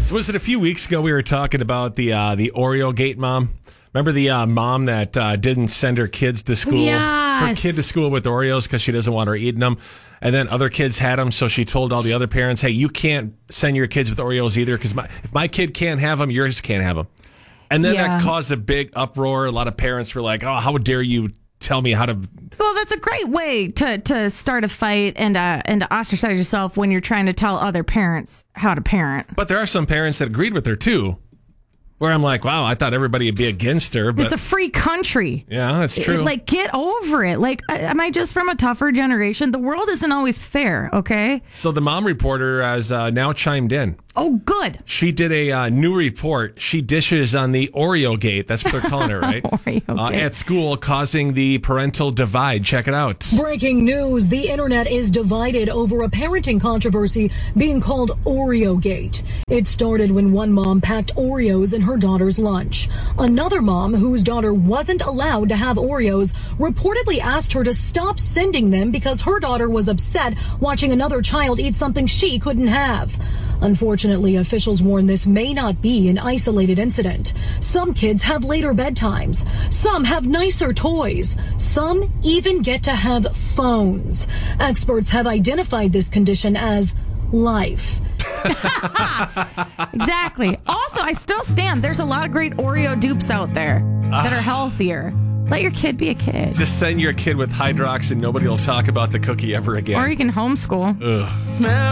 So was it a few weeks ago we were talking about the Oreo Gate mom? Remember the mom that didn't send her kids to school? Yes. Her kid to school with Oreos because she doesn't want her eating them. And then other kids had them, so she told all the other parents, hey, you can't send your kids with Oreos either because if my kid can't have them, yours can't have them. And then that caused a big uproar. A lot of parents were like, oh, how dare you tell me how to... Well, that's a great way to start a fight and to ostracize yourself when you're trying to tell other parents how to parent. But there are some parents that agreed with her, too. Where I'm like, wow, I thought everybody would be against her. But it's a free country. Yeah, that's true. Like, get over it. Like, am I just from a tougher generation? The world isn't always fair, okay? So the mom reporter has now chimed in. Oh, good. She did a new report. She dishes on the Oreo Gate. That's what they're calling it, right? Oreo Gate. At school, causing the parental divide. Check it out. Breaking news. The internet is divided over a parenting controversy being called Oreo Gate. It started when one mom packed Oreos in her daughter's lunch. Another mom, whose daughter wasn't allowed to have Oreos, reportedly asked her to stop sending them because her daughter was upset watching another child eat something she couldn't have. Unfortunately, officials warn this may not be an isolated incident. Some kids have later bedtimes. Some have nicer toys. Some even get to have phones. Experts have identified this condition as life. Exactly. Also, I still stand. There's a lot of great Oreo dupes out there that are healthier. Let your kid be a kid. Just send your kid with Hydrox and nobody will talk about the cookie ever again. Or you can homeschool. Ugh.